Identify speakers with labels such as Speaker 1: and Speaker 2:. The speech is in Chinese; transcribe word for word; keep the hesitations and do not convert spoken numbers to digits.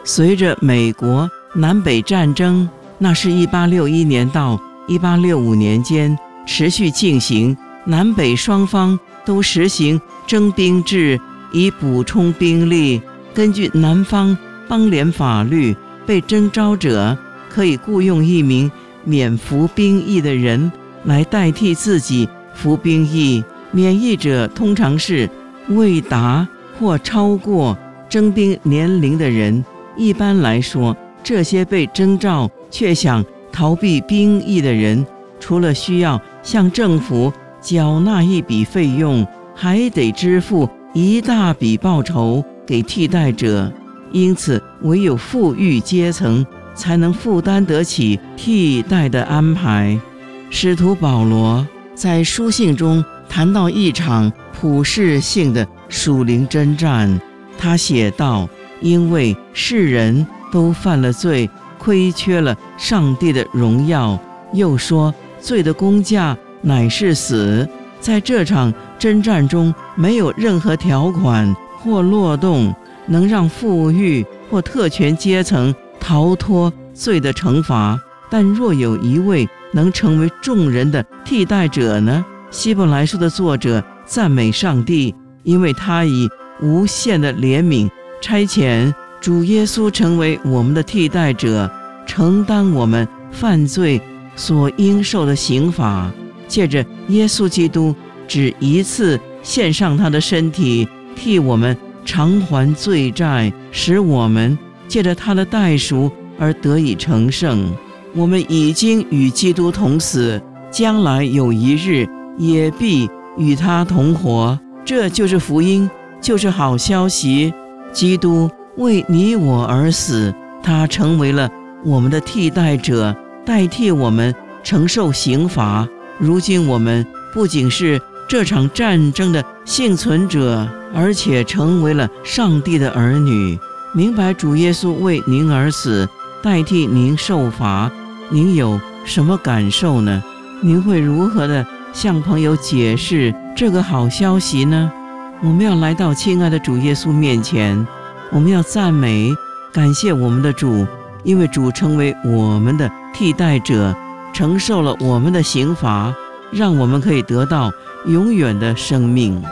Speaker 1: 随着美国南北战争，那是一八六一年到一八六五年间持续进行，南北双方都实行征兵制，以补充兵力。根据南方邦联法律，被征召者可以雇用一名免服兵役的人来代替自己服兵役。免役者通常是未达或超过征兵年龄的人。一般来说，这些被征召却想逃避兵役的人，除了需要向政府缴纳一笔费用，还得支付一大笔报酬给替代者。因此，唯有富裕阶层才能负担得起替代的安排。使徒保罗在书信中谈到一场普世性的属灵征战，他写道：因为世人都犯了罪，亏缺了上帝的荣耀。又说，罪的工价乃是死。在这场征战中，没有任何条款或漏洞能让富裕或特权阶层逃脱罪的惩罚。但若有一位能成为众人的替代者呢？希伯来书的作者赞美上帝，因为他以无限的怜悯差遣主耶稣成为我们的替代者，承担我们犯罪所应受的刑罚。借着耶稣基督只一次献上他的身体，替我们偿还罪债，使我们借着他的代赎而得以成圣。我们已经与基督同死，将来有一日也必与他同活。这就是福音，就是好消息。基督为你我而死，他成为了我们的替代者，代替我们承受刑罚。如今我们不仅是这场战争的幸存者，而且成为了上帝的儿女。明白主耶稣为您而死，代替您受罚，您有什么感受呢？您会如何的向朋友解释这个好消息呢？我们要来到亲爱的主耶稣面前，我们要赞美感谢我们的主，因为主成为我们的替代者，承受了我们的刑罚，让我们可以得到永远的生命。